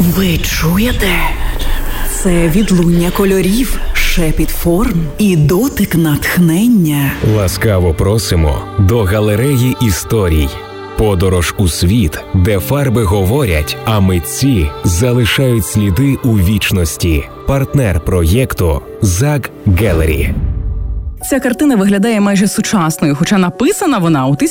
Ви чуєте? Це відлуння кольорів, шепіт форм і дотик натхнення. Ласкаво просимо до галереї історій. Подорож у світ, де фарби говорять, а митці залишають сліди у вічності. Партнер проєкту Zag Gallery. Ця картина виглядає майже сучасною, хоча написана вона у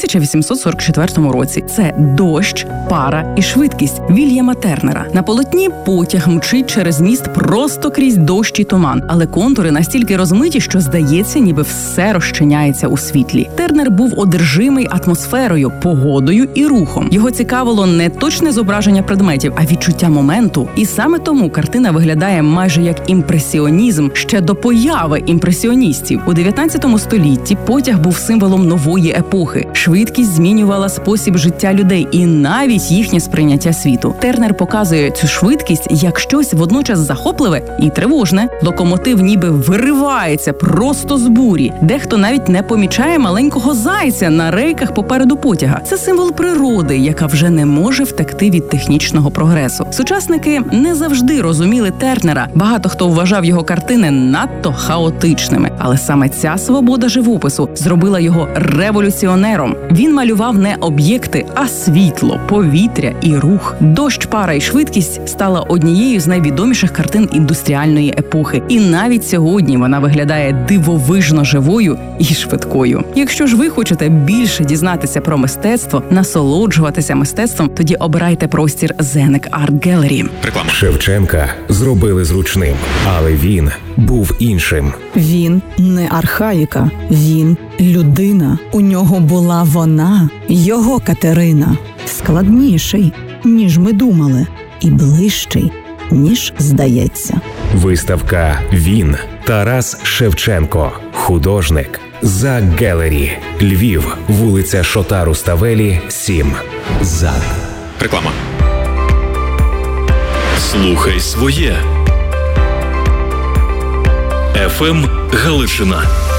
1844 році. Це «Дощ, пара і швидкість» Вільяма Тернера. На полотні потяг мчить через міст просто крізь дощ і туман, але контури настільки розмиті, що здається, ніби все розчиняється у світлі. Тернер був одержимий атмосферою, погодою і рухом. Його цікавило не точне зображення предметів, а відчуття моменту. І саме тому картина виглядає майже як імпресіонізм ще до появи імпресіоністів. У 19 столітті потяг був символом нової епохи. Швидкість змінювала спосіб життя людей і навіть їхнє сприйняття світу. Тернер показує цю швидкість як щось водночас захопливе і тривожне. Локомотив ніби виривається просто з бурі. Дехто навіть не помічає маленького зайця на рейках попереду потяга. Це символ природи, яка вже не може втекти від технічного прогресу. Сучасники не завжди розуміли Тернера. Багато хто вважав його картини надто хаотичними. Але саме ця свобода живопису зробила його революціонером. Він малював не об'єкти, а світло, повітря і рух. «Дощ, пара і швидкість» стала однією з найвідоміших картин індустріальної епохи. І навіть сьогодні вона виглядає дивовижно живою і швидкою. Якщо ж ви хочете більше дізнатися про мистецтво, насолоджуватися мистецтвом, тоді обирайте простір Zenek Art Gallery. Реклама. Шевченка зробили зручним, але він був іншим. Він не архаїка, він людина. У нього була вона, його Катерина. Складніший, ніж ми думали, і ближчий, ніж здається. Виставка «Він» Тарас Шевченко. Художник. Zag Gallery. Львів. Вулиця Шота Руставелі, 7. Zag. Реклама. Слухай своє. ФМ Галичина.